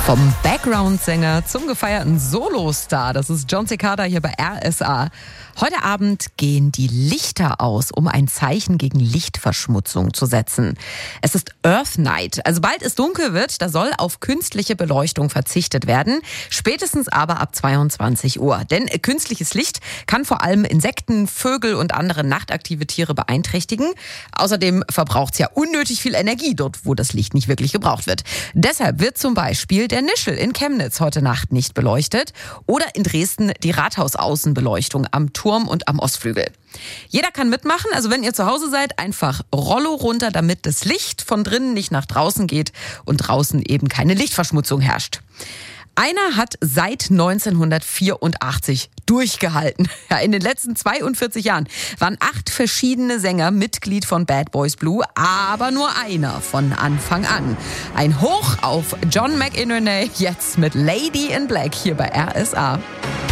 Vom Background-Sänger zum gefeierten Solostar, das ist John Cicada hier bei RSA. Heute Abend gehen die Lichter aus, um ein Zeichen gegen Lichtverschmutzung zu setzen. Es ist Earth Night, also bald es dunkel wird, da soll auf künstliche Beleuchtung verzichtet werden, spätestens aber ab 22 Uhr. Denn künstliches Licht kann vor allem Insekten, Vögel und andere nachtaktive Tiere beeinträchtigen. Außerdem verbraucht es ja unnötig viel Energie dort, wo das Licht nicht wirklich gebraucht wird. Deshalb wird zum Beispiel der Nischel in Chemnitz heute Nacht nicht beleuchtet oder in Dresden die Rathausaußenbeleuchtung am Turm und am Ostflügel. Jeder kann mitmachen, also wenn ihr zu Hause seid, einfach Rollo runter, damit das Licht von drinnen nicht nach draußen geht und draußen eben keine Lichtverschmutzung herrscht. Einer hat seit 1984 durchgehalten. Ja, in den letzten 42 Jahren waren 8 verschiedene Sänger Mitglied von Bad Boys Blue, aber nur einer von Anfang an. Ein Hoch auf John McInerney, jetzt mit Lady in Black hier bei RSA.